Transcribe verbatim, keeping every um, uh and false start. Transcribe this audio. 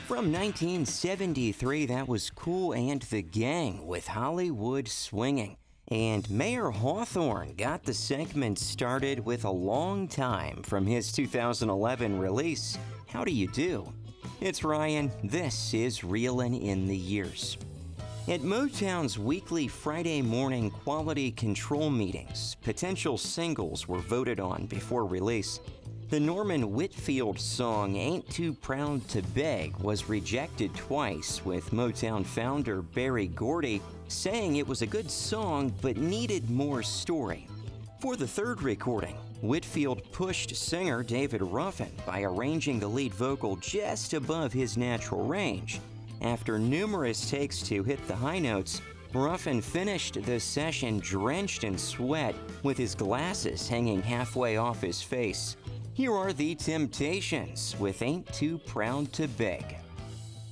From nineteen seventy-three, that was Kool and the Gang with Hollywood Swinging. And Mayer Hawthorne got the segment started with A Long Time from his two thousand eleven release, How Do You Do? It's Ryan. This is Reelin' in the Years. At Motown's weekly Friday morning quality control meetings, potential singles were voted on before release. The Norman Whitfield song Ain't Too Proud to Beg was rejected twice, with Motown founder Berry Gordy saying it was a good song but needed more story. For the third recording, Whitfield pushed singer David Ruffin by arranging the lead vocal just above his natural range. After numerous takes to hit the high notes, Ruffin finished the session drenched in sweat with his glasses hanging halfway off his face. Here are the Temptations with Ain't Too Proud to Beg.